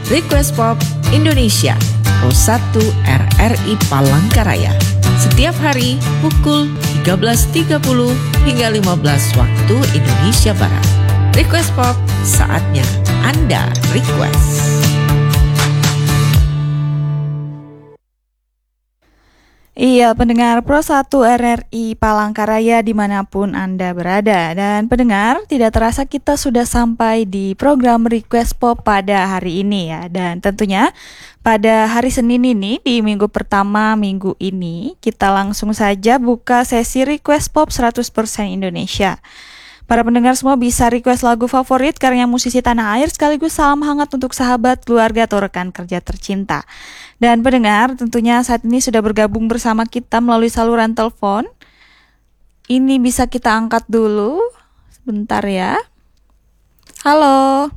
Request Pop Indonesia, Pro 1 RRI Palangkaraya. Setiap hari pukul 13.30 hingga 15 waktu Indonesia Barat. Request Pop, saatnya Anda request. Iya, pendengar Pro 1 RRI Palangkaraya dimanapun Anda berada. Dan pendengar, tidak terasa kita sudah sampai di program Request Pop pada hari ini ya. Dan tentunya pada hari Senin ini, di minggu pertama minggu ini, kita langsung saja buka sesi Request Pop 100% Indonesia. Para pendengar semua bisa request lagu favorit karya musisi tanah air sekaligus salam hangat untuk sahabat, keluarga, atau rekan kerja tercinta. Dan pendengar tentunya saat ini sudah bergabung bersama kita melalui saluran telepon. Ini bisa kita angkat dulu. Sebentar ya. Halo.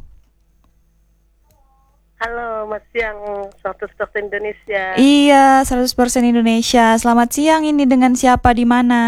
Halo, Mas Siang 100% Indonesia. Iya, 100% Indonesia. Selamat siang, ini dengan siapa di mana?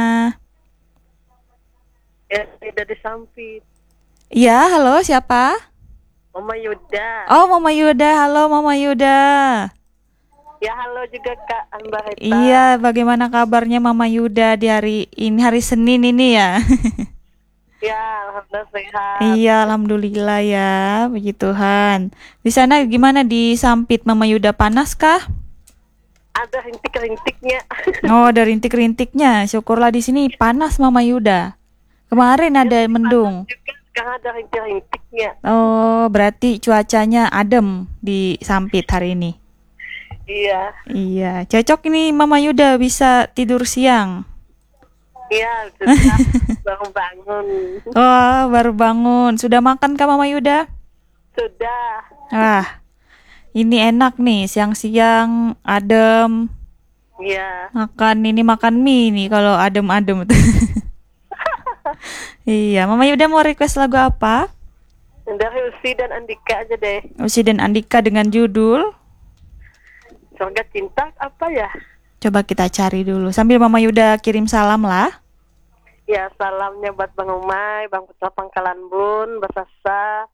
Ya, tidak disampit. Iya, halo, siapa? Mama Yuda. Oh, Mama Yuda. Halo, Mama Yuda. Ya, halo juga Kak Mbak Heta. Iya, bagaimana kabarnya Mama Yuda di hari Senin ini ya? Ya, alhamdulillah sehat. Iya, alhamdulillah ya, puji Tuhan. Di sana gimana di Sampit, Mama Yuda, panas kah? Ada rintik-rintiknya. Oh, ada rintik-rintiknya. Syukurlah di sini panas Mama Yuda. Kemarin ada mendung. Juga sekarang ada rintik-rintiknya. Oh, berarti cuacanya adem di Sampit hari ini. Iya. Iya, cocok ini Mama Yuda bisa tidur siang. Iya, sudah baru bangun. Oh, baru bangun. Sudah makan kah Mama Yuda? Sudah. Ah, ini enak nih, siang-siang adem. Iya. Makan mie nih kalau adem-adem. Iya, Mama Yuda mau request lagu apa? Dari Usi dan Andika aja deh. Usi dan Andika dengan judul Surga Cinta apa ya? coba kita cari dulu. Sambil Mama Yuda kirim salam lah. Ya, salamnya buat Bang Umay, Bang Putra Pangkalan Bun, Basasa,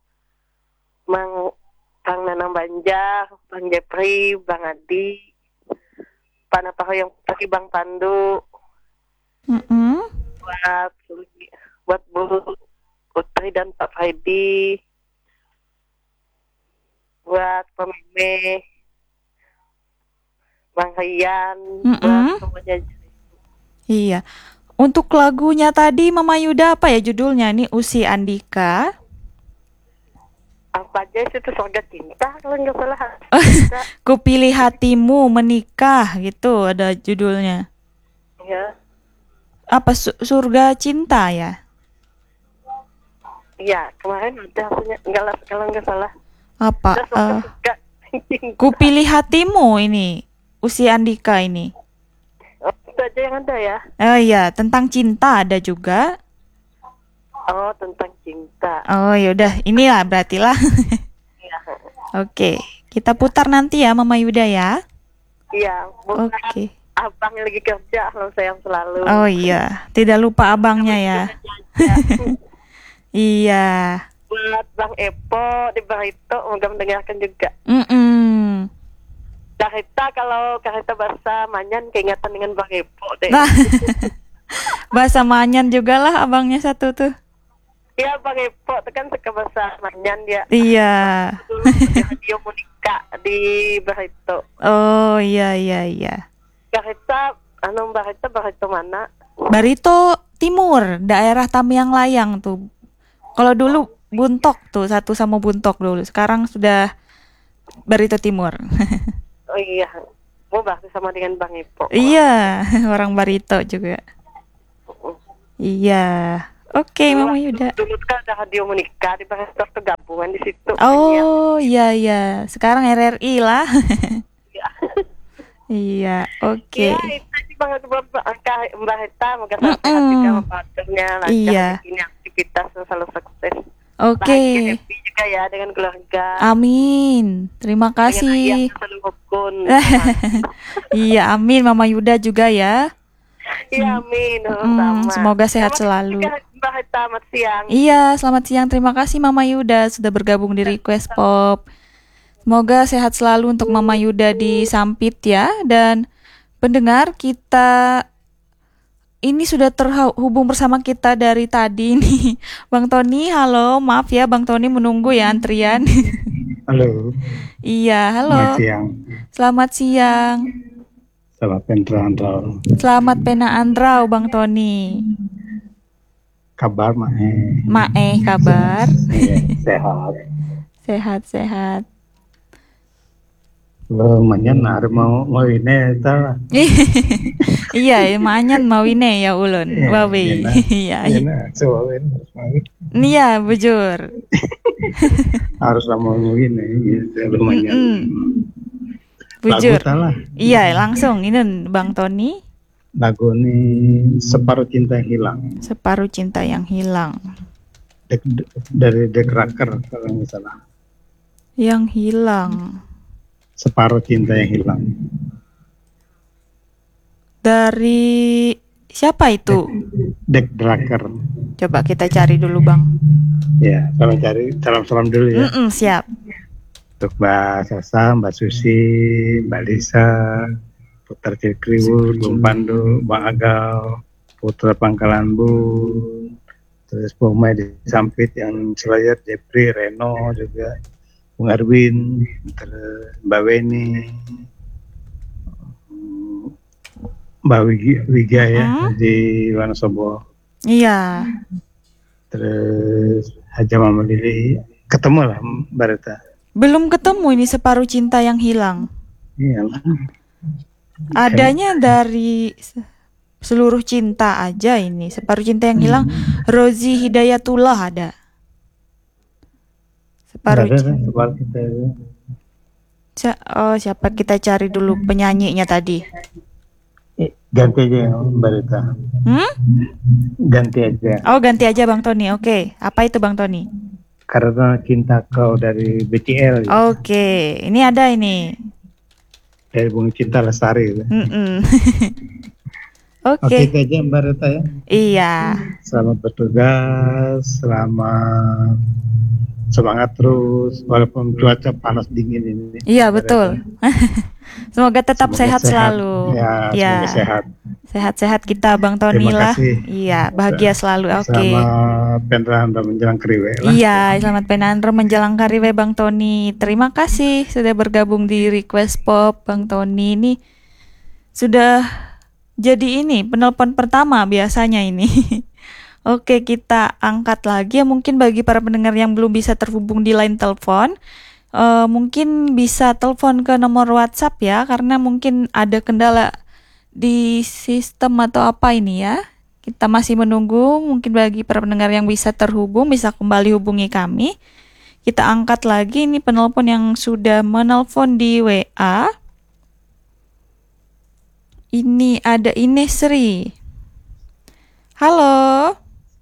Kang Nanang Banjar, Bang Jepri, Bang Adi, Panapaho yang pergi Bang Pandu, buat Bu Putri dan Pak Freddy, buat Pemime, Bang Hayan, buat semuanya. Iya. Untuk lagunya tadi Mama Yuda apa ya judulnya nih? Usi Andika. Apa aja itu Surga Cinta kalau nggak salah. Kupilih hatimu menikah gitu ada judulnya. Ya. Apa surga cinta ya? Iya, kemarin ada punya kalau nggak salah. Apa? Surga Kupilih hatimu ini. Usi Andika ini. Oh, itu aja yang ada ya. Oh iya, tentang cinta ada juga. Oh, tentang cinta. Oh yaudah, inilah berarti lah. Iya. Oke, kita putar nanti ya Mama Yuda ya. Iya, buat Oke. abang yang lagi kerja, salam sayang selalu. Oh iya, tidak lupa abangnya ya. Iya. Buat Bang Epo di Barito, semoga mendengarkan juga. Karita, kalau Karita bahasa Manyan keingatan dengan Bang Epo deh. Nah, bahasa Manyan juga lah abangnya satu tuh. Iya, Bang Epo itu kan suka bahasa Manyan dia. Iya. Dulu di radio Monika di Barito. Oh iya. Karita, Barito mana? Barito Timur, daerah Tamiang Layang tuh. Kalau dulu Buntok tuh, satu sama Buntok dulu. Sekarang sudah Barito Timur. Oh iya, mau bahas sama dengan Bang Epo. Iya, orang Barito juga. Iya. Oke, Mama Yuda. Dulu kan ada radio Monika di Barito tuh gabungan di situ. Oh iya. Sekarang RRI lah. Iya. Iya, oke. Iya, itu sih banget Mbak Heta, moga sehat juga partnernya lancar. Iya. Ini aktivitas yang selalu sukses. Oke. Bahagia, happy juga ya dengan keluarga. Amin. Terima Dengan kasih. ayah selalu rukun. Iya, amin Mama Yuda juga ya. Iya, amin. Sama. Semoga sehat selalu. Mbak Heta, selamat siang. Iya, selamat siang. Terima kasih Mama Yuda sudah bergabung di Request Pop. Semoga sehat selalu untuk Mama Yuda di Sampit ya. Dan pendengar, kita ini sudah terhubung bersama kita dari tadi nih. Bang Tony, halo. Maaf ya Bang Tony menunggu ya antrian. Halo, Iya, halo. selamat siang. Selamat siang. Selamat penterantal. Selamat pena andrau Bang Tony. Kabar Mae? Mae kabar? Sehat. Sehat-sehat. Lo manyan mau ini ta? Iya, manyan mau ini ya ulun. Wawi. Iya. Iya, bujur. Harus mau ini gitu lumayan. Bujur. Lagu lah. Iya, langsung ini Bang Tony. Lagu ini Separuh Cinta Yang Hilang. Separuh Cinta Yang Hilang. Dari The Cracker kalau nggak salah. Yang hilang. Separuh Cinta Yang Hilang. Dari siapa itu? The Cracker. Coba kita cari dulu Bang. Ya, tolong cari salam-salam dulu ya. Siap. Untuk Mbak Sasa, Mbak Susi, Mbak Lisa, Putra Cikriwut, Bung Pandu, Bang Agal, Putra Pangkalan Bun, terus pemain di Sampit yang Selayar, Jepri, Reno juga, Bung Arwin, terus Mbak Weni, Mbak Wiga ya di Wonosobo. Iya. Terus Haja Mama Lili, ketemu lah Mbak Rita. Belum ketemu ini Separuh Cinta Yang Hilang. Iya. Adanya dari Seluruh Cinta aja ini. Separuh Cinta Yang Hilang, Rozi Hidayatullah ada. Separuh Cinta. Siapa kita cari dulu penyanyinya tadi? Ganti aja Mbak Rita. Ganti aja. Oh, ganti aja Bang Tony. Oke. Apa itu Bang Tony? Karena Cinta Kau dari BCL. Oke. Ini ada ini. Dari Bung Cinta Lestari. Oke. Itu aja Mbak Rita ya. Iya. Selamat bertugas, selamat semangat terus walaupun cuaca panas dingin ini. Iya betul. Semoga tetap sehat selalu. Ya, semoga sehat. Sehat-sehat kita Bang Tony lah. Iya, bahagia selalu. Oke. Selamat penandra menjelang kariwe lah. Iya, selamat penandra menjelang kariwe Bang Tony. Terima kasih sudah bergabung di Request Pop Bang Tony. Ini sudah jadi ini penelpon pertama biasanya ini. Oke, kita angkat lagi ya, mungkin bagi para pendengar yang belum bisa terhubung di line telepon, mungkin bisa telepon ke nomor WhatsApp ya, karena mungkin ada kendala di sistem atau apa ini ya. Kita masih menunggu, mungkin bagi para pendengar yang bisa terhubung bisa kembali hubungi kami. Kita angkat lagi ini penelpon yang sudah menelpon di WA. Ini ada Inesri. Halo.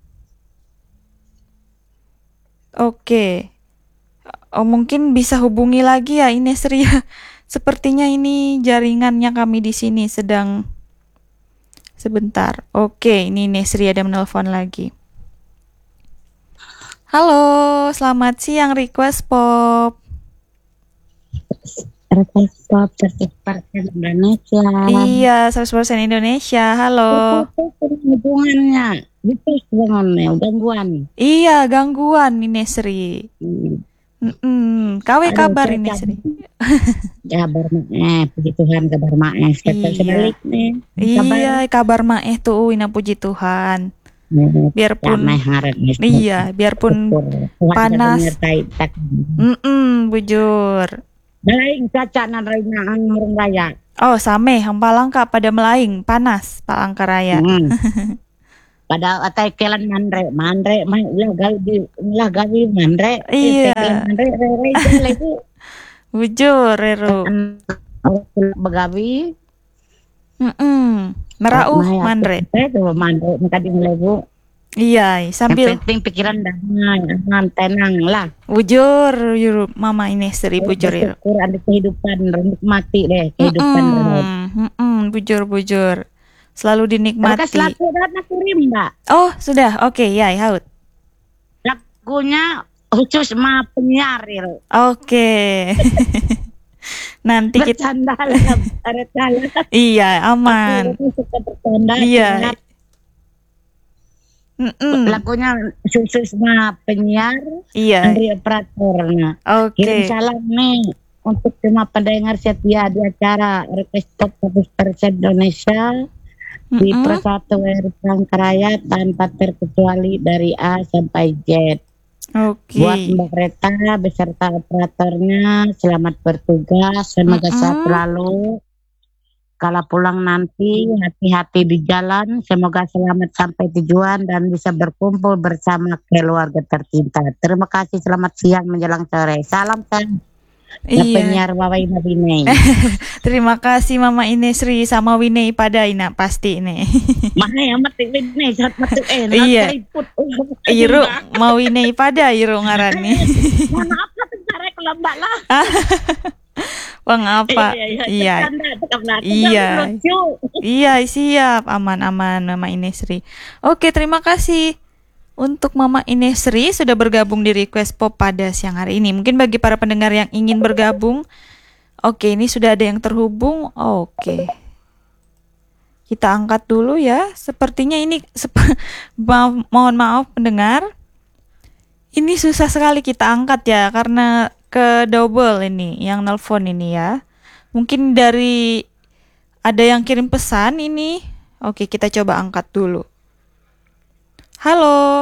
Oke. Mungkin bisa hubungi lagi ya Inesri ya. Sepertinya ini jaringannya kami di sini sedang sebentar. Oke, ini Inesri ada menelpon lagi. Halo, selamat siang Request Pop. Request Pop 100% Indonesia. Iya, 100% Indonesia. Halo. Hubungannya itu sebenarnya gangguan. Iya, gangguan Inesri. Kawe kabar Inesri. Kabar maeh, puji Tuhan kabar maeh. Iya. Iya, kabar maeh tuh ina puji Tuhan. Biarpun iya, biarpun panas. Bujur. Melaing caca nan rainaan murung raya. Oh, same Hampalangka pada melaing panas Palangkaraya. Pada atai kelan mandre mah ulah gawi mandre. Iya. Mandre lagi. Bujur Rero. Begawi. Merauh mandre. Mandre tadi lebu. Iya, sambil yang penting pikiran damai, aman, tenang lah. Bujur, Mama Inesri bujur ya. Syukur ada kehidupan, nikmati deh kehidupan. Bujur. Selalu dinikmati. Lagu udah kirim, Mbak. Oh, sudah. Oke, ya, Haut. Lagunya khusus mah penyiar ya. Oke. Nanti kita Bercanda lah, bercanda. iya aman. Aku suka bercanda. Iya. Lagunya khusus mah penyiar, Iya. Andri operatornya. Oke. Kirim salam nih untuk semua pendengar setia di acara Request Pop 100% Indonesia di Persatu RRI Palangkaraya tanpa terkecuali dari A sampai Z. Oke. Buat Mbak Reta beserta operatornya, selamat bertugas, semoga sehat selalu. Kalau pulang nanti hati-hati di jalan, semoga selamat sampai tujuan dan bisa berkumpul bersama keluarga tercinta. Terima kasih, selamat siang menjelang sore. Salam kan. Iya. Penyiar Wawai Nabine. Terima kasih Mama Inesri sama Winei pada Ina pasti ini. Mana yang mati Winei saat mati Iya. Iru mau Winei pada Iru ngarani. Mana apa cara kelambak lah. Bang apa? Iya. Iya. Iya siap aman-aman Mama Inesri. Oke terima kasih. Untuk Mama Inesri sudah bergabung di Request Pop pada siang hari ini. Mungkin bagi para pendengar yang ingin bergabung, oke ini sudah ada yang terhubung. Oke, kita angkat dulu ya. Sepertinya ini mohon maaf pendengar, ini susah sekali kita angkat ya karena ke double ini yang nelpon ini ya. Mungkin dari ada yang kirim pesan ini. Oke kita coba angkat dulu. Halo.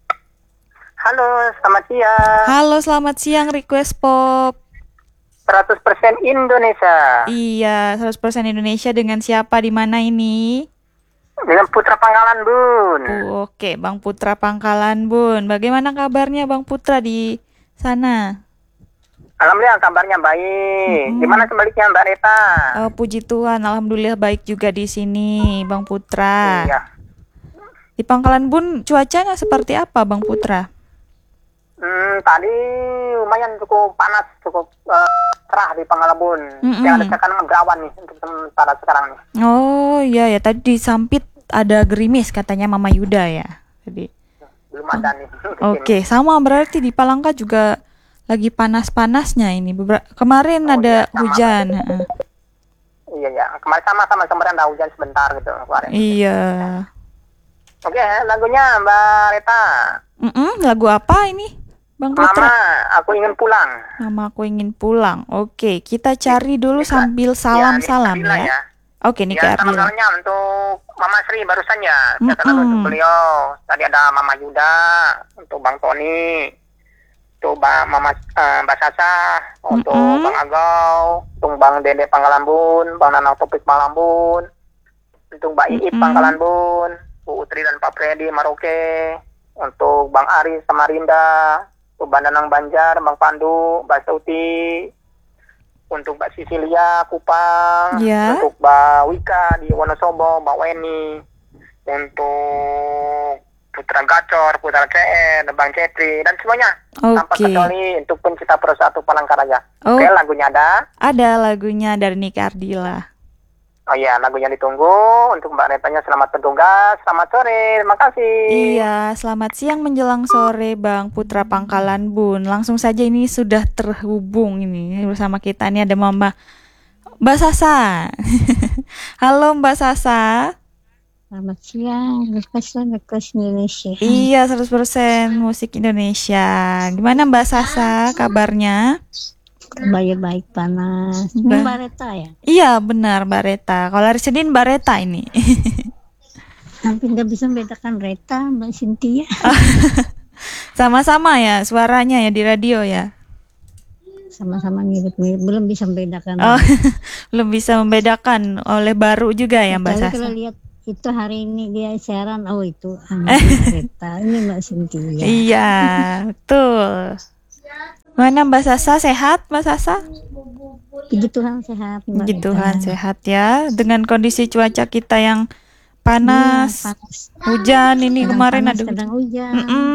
Halo, selamat siang. Halo, selamat siang Request Pop. 100% Indonesia. Iya, 100% Indonesia dengan siapa di mana ini? Dengan Putra Pangkalan, Bun. Oke, Bang Putra Pangkalan, Bun. Bagaimana kabarnya Bang Putra di sana? Alhamdulillah kabarnya baik. Gimana sebaliknya Mbak Reta? Puji Tuhan, alhamdulillah baik juga di sini, Bang Putra. Iya. Di Pangkalan Bun cuacanya seperti apa Bang Putra? Tadi lumayan cukup panas, cukup cerah di Pangkalan Bun. Yang ada sekarang berawan nih untuk sementara sekarang nih. Oh iya ya, tadi di Sampit ada gerimis katanya Mama Yuda ya. Jadi belum ada nih. Oke, sama berarti di Palangka juga lagi panas-panasnya ini. Kemarin ada hujan. Iya ya, kemarin ada hujan sebentar gitu kemarin. Iya. Oke, lagunya Mbak Reta. Lagu apa ini, Bang Putra? Mama, aku ingin pulang. Mama, aku ingin pulang. Oke, kita cari dulu sambil salam-salam ya. Oke, Nika Ardila. Salam-salamnya untuk Mama Sri barusan ya. Saya untuk beliau. Tadi ada Mama Yuda, untuk Bang Tony, untuk Mbak Sasa, untuk Bang Agau, untuk Bang Dede Pangkalan Bun, Bang Nanang Topik Pangkalan Bun, untuk Mbak Iip Pangkalan Bun, Bu Utri dan Pak Freddy Maroke, untuk Bang Ari Samarinda, untuk Bang Danang Banjar, Bang Pandu, Mbak Sauti, untuk Mbak Sisilia Kupang, untuk Mbak Wika di Wonosobo, Mbak Weni, untuk Putra Gacor, Putra CR, Bang Cetri, dan semuanya. Tanpa kecuali untuk pencinta Persatu Palangkaraya. Oke, lagunya ada? Ada lagunya dari Nika Ardila. Oh iya, lagunya ditunggu. Untuk Mbak Retanya selamat bertugas. Selamat sore, terima kasih. Iya, selamat siang menjelang sore Bang Putra Pangkalan Bun. Langsung saja ini sudah terhubung ini bersama kita. Ini ada Mbak Sasa. Halo Mbak Sasa. Selamat siang, Request Indonesia. Iya, 100% musik Indonesia. Gimana Mbak Sasa kabarnya? Baik panas. Mbak Reta ya? Iya benar Mbak Reta. Kalau hari Senin Mbak Reta ini. Hampir nggak bisa membedakan Reta, Mbak Cynthia. Sama-sama ya suaranya ya di radio ya. Sama-sama mirip-mirip, belum bisa membedakan. Belum bisa membedakan oleh baru juga ya Mbak Sasa. Kalau lihat itu hari ini dia siaran, oh itu Mbak Reta, ini Mbak Cynthia. Iya betul. Mana Mbak Sasa, sehat Mbak Sasa? Puji Tuhan sehat. Puji Tuhan sehat ya. Dengan kondisi cuaca kita yang panas, hujan ini kemarin ada hujan.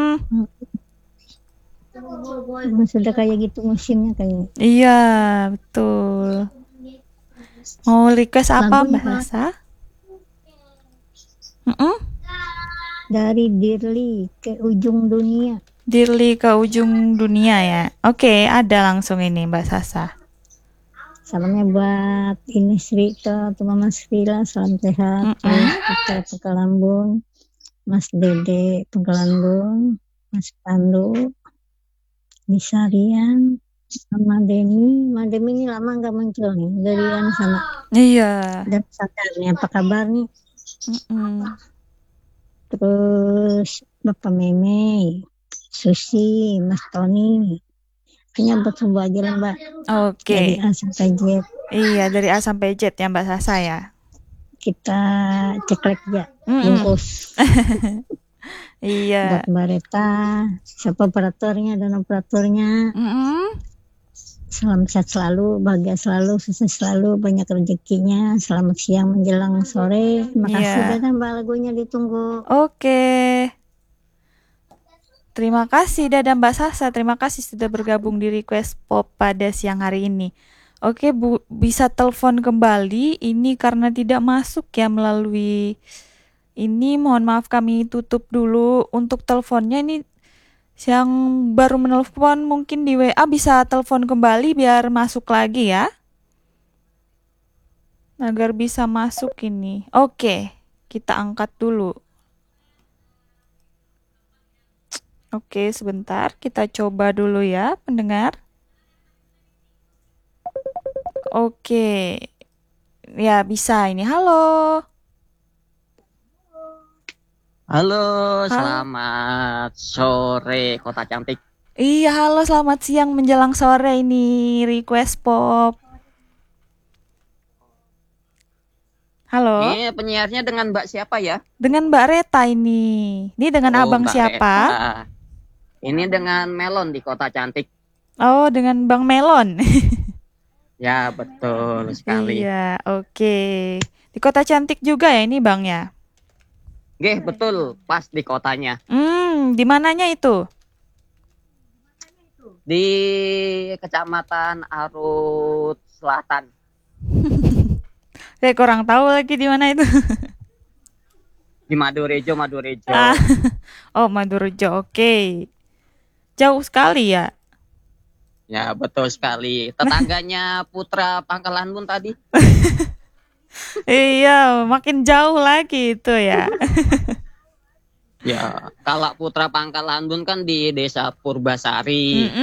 Sudah kayak gitu musimnya kayaknya. Iya betul. Mau request apa Mbak Sasa? Dari Dirli ke ujung dunia. Dirli ke ujung dunia ya. Oke, ada langsung ini Mbak Sasa. Salamnya buat ini Sri ke Mama Srila, salam sehat. Terus kita Pekalambung, Mas Dede Pekalambung, Mas Pandu, Lisa Rian, sama Demi. Ma Demi ini lama nggak muncul nih. Dari sama. Iya. Dan sadarnya apa kabar nih? Terus Bapak Meme, Susi, Mas Tony. Kayaknya buat semua aja lah Mbak. Oke. Dari A sampai Z. Iya, dari A sampai Z ya Mbak Sasa ya. Kita ceklek ya, bungkus. Iya. Buat Mbak Reta, siapa operatornya dan operatornya. Salam sehat selalu, bahagia selalu, sukses selalu, banyak rezekinya. Selamat siang menjelang sore. Terima kasih dadah Mbak, lagunya ditunggu. Oke. Terima kasih dadah Mbak Sasa. Terima kasih sudah bergabung di Request Pop pada siang hari ini. Oke Bu, bisa telepon kembali. Ini karena tidak masuk ya melalui ini. Mohon maaf kami tutup dulu untuk teleponnya. Ini yang baru menelpon mungkin di WA bisa telepon kembali biar masuk lagi ya. Agar bisa masuk ini. Oke, kita angkat dulu. Oke, sebentar. Kita coba dulu ya, pendengar. Oke. Ya, bisa ini. Halo. Halo, selamat sore Kota Cantik. Iya, halo, selamat siang menjelang sore ini Request Pop. Halo. Ini penyiarnya dengan Mbak siapa ya? Dengan Mbak Reta ini. Ini dengan Abang Mbak siapa? Reta. Ini dengan Melon di Kota Cantik. Oh, dengan Bang Melon. Ya, betul sekali. Iya, oke. Di Kota Cantik juga ya ini Bang ya? Nggih, betul, pas di kotanya. Di mananya itu? Di Kecamatan Arut Selatan. Saya kurang tahu lagi di mana itu. Di Madorejo. Oh, Madorejo, oke. Jauh sekali ya? Ya, betul sekali. Tetangganya Putra Pangkalan Bun tadi. Iya, makin jauh lagi itu ya. Ya, kalau Putra Pangkalan Bun kan di Desa Purbasari.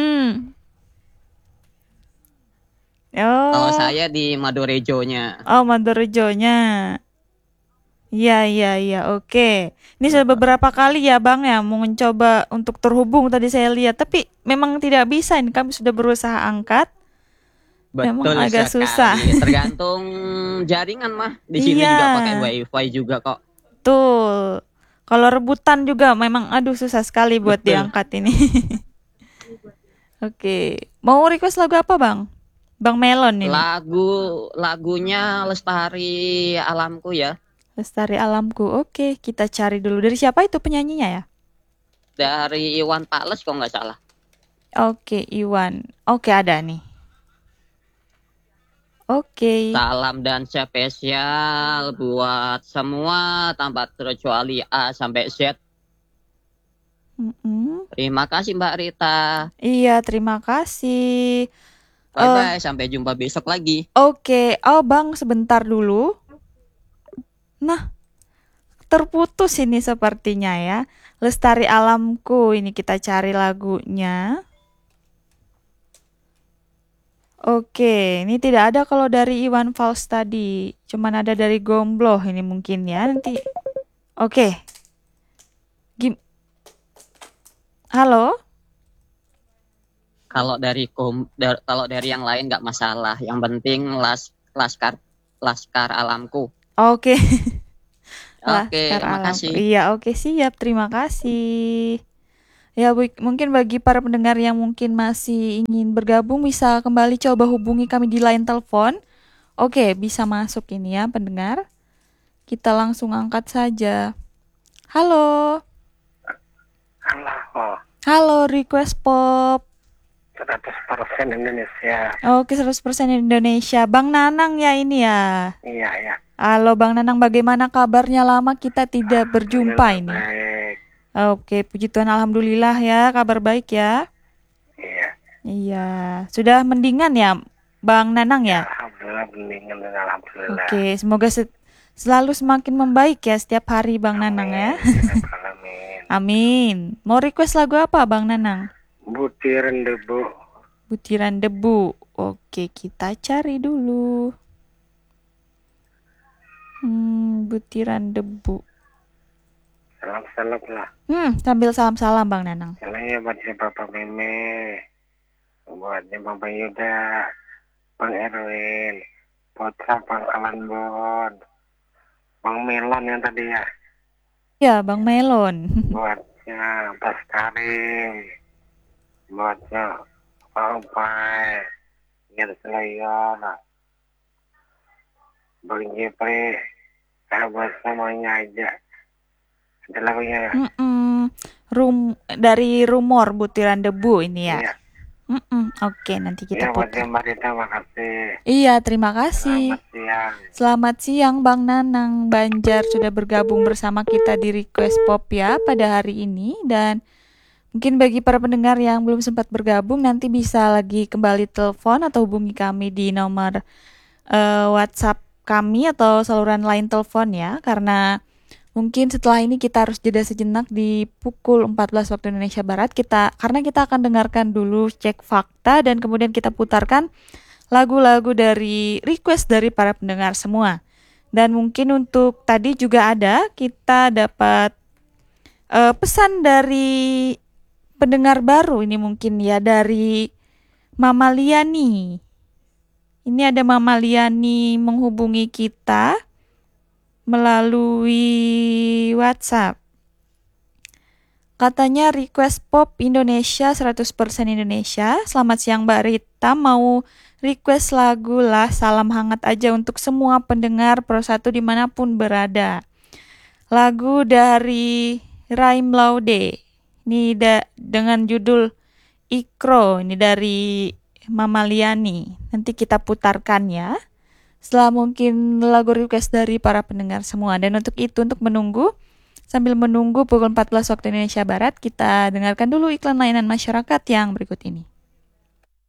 Oh. Kalau saya di Madorejonya. Oh, Madorejonya. Iya, oke. Ini sudah beberapa kali ya Bang ya mau mencoba untuk terhubung tadi saya lihat, tapi memang tidak bisa. Ini kami sudah berusaha angkat. Betul, memang agak sekali. susah. Tergantung jaringan mah. Di sini juga pakai WiFi juga kok. Tuh. Kalau rebutan juga memang susah sekali buat diangkat ini. Oke. Mau request lagu apa Bang? Bang Melon ini. Lagunya Lestari Alamku ya. Lestari Alamku. Oke, kita cari dulu. Dari siapa itu penyanyinya ya? Dari Iwan Fals kok nggak salah. Oke, Iwan. Oke, ada nih. Oke. Salam dan spesial buat semua tanpa terkecuali A sampai Z. Terima kasih Mbak Rita. Iya, terima kasih. Bye-bye, sampai jumpa besok lagi. Oke. Oh Bang, sebentar dulu. Nah, terputus ini sepertinya ya. Lestari Alamku, ini kita cari lagunya. Oke, ini tidak ada kalau dari Iwan Fals tadi. Cuman ada dari Gombloh ini mungkin ya nanti. Oke. Halo? Kalau dari yang lain nggak masalah. Yang penting Laskar Alamku. Oke. Oke, terima kasih. Iya, oke, siap. Terima kasih. Ya, mungkin bagi para pendengar yang mungkin masih ingin bergabung bisa kembali coba hubungi kami di line telepon. Oke, bisa masuk ini ya pendengar. Kita langsung angkat saja. Halo. Halo, Request Pop. 100% Indonesia. Oke, 100% Indonesia. Bang Nanang ya ini ya? Iya, ya. Halo Bang Nanang, bagaimana kabarnya? Lama kita tidak berjumpa ini. Baik. Oke, puji Tuhan, alhamdulillah ya, kabar baik ya. Iya. Iya, sudah mendingan ya, Bang Nanang ya? Alhamdulillah mendingan dan alhamdulillah. Oke, semoga selalu semakin membaik ya setiap hari Bang Nanang ya. Amin. Amin. Mau request lagu apa Bang Nanang? Butiran debu. Butiran debu. Oke, kita cari dulu. Butiran debu. Salam-salam lah. Sambil salam-salam Bang Nanang. Salamnya buat si Bapak Meme, buatnya Bapak Yuda, Bang Erwin, Putra Pangkalan Bon, Bang Melon yang tadi ya. Ya, Bang Melon. Buatnya Bas Karim, buatnya Pak Upai, Ingat Selayon, Bang Jepri, buat semuanya aja. Ada lagunya ya? Dari Rumor Butiran Debu ini ya. Iya. Oke, nanti kita buat putar. Mbak Rita, makasih. Iya, terima kasih. Selamat siang. Selamat siang Bang Nanang Banjar sudah bergabung bersama kita di Request Pop ya pada hari ini. Dan mungkin bagi para pendengar yang belum sempat bergabung, nanti bisa lagi kembali telepon atau hubungi kami di nomor WhatsApp kami atau saluran lain telepon ya. Karena mungkin setelah ini kita harus jeda sejenak di pukul 14 waktu Indonesia Barat. Karena kita akan dengarkan dulu cek fakta dan kemudian kita putarkan lagu-lagu dari request dari para pendengar semua. Dan mungkin untuk tadi juga kita dapat pesan dari pendengar baru ini mungkin ya, dari Mama Liani. Ini ada Mama Liani menghubungi kita melalui WhatsApp. Katanya request pop Indonesia 100% Indonesia. Selamat siang Mbak Rita, mau request lagu lah Salam Hangat aja untuk semua pendengar Pro 1 dimanapun berada. Lagu dari Raim Laude. Ini dengan judul Ikro. Ini dari Mama Liani. Nanti kita putarkan ya. Setelah mungkin lagu request dari para pendengar semua. Dan untuk itu, untuk menunggu, sambil menunggu pukul 14 waktu Indonesia Barat, kita dengarkan dulu iklan layanan masyarakat yang berikut ini.